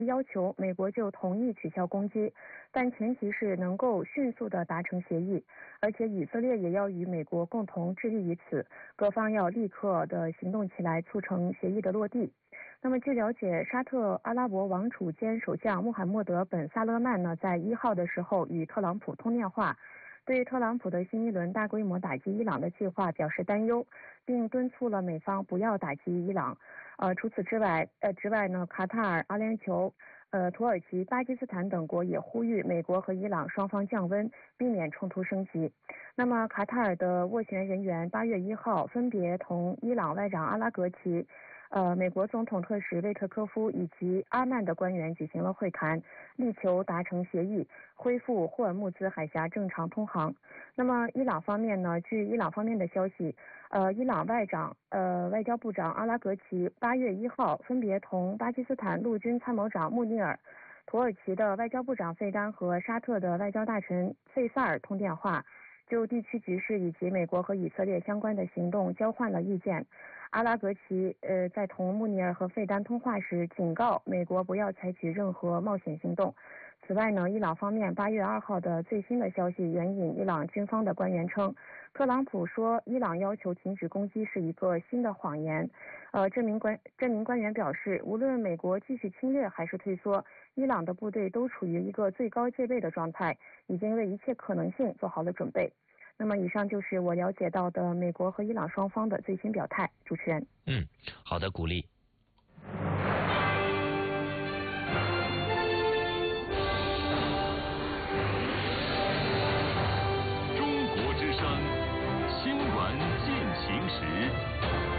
要求，美国就同意取消攻击，但前提是能够迅速地达成协议，而且以色列也要与美国共同致力于此，各方要立刻的行动起来，促成协议的落地。那么据了解，沙特阿拉伯王储兼首相穆罕默德本萨勒曼呢，在1号的时候与特朗普通电话，对特朗普的新一轮大规模打击伊朗的计划表示担忧，并敦促了美方不要打击伊朗。除此之外呢，卡塔尔、阿联酋、土耳其、巴基斯坦等国也呼吁美国和伊朗双方降温，避免冲突升级。那么卡塔尔的斡旋人员8月1号分别同伊朗外长阿拉格齐、美国总统特使魏特科夫以及阿曼的官员举行了会谈，力求达成协议，恢复霍尔木兹海峡正常通航。那么伊朗方面呢，据伊朗方面的消息，伊朗外交部长阿拉格齐8月1号分别同巴基斯坦陆军参谋长穆尼尔、土耳其的外交部长费丹和沙特的外交大臣费萨尔通电话，就地区局势以及美国和以色列相关的行动交换了意见。阿拉格齐在同穆尼尔和费丹通话时警告美国不要采取任何冒险行动。此外呢，伊朗方面8月2号的最新的消息援引伊朗军方的官员称，特朗普说伊朗要求停止攻击是一个新的谎言。这名官员表示，无论美国继续侵略还是退缩，伊朗的部队都处于一个最高戒备的状态，已经为一切可能性做好了准备。那么以上就是我了解到的美国和伊朗双方的最新表态。主持人。 好的，鼓励。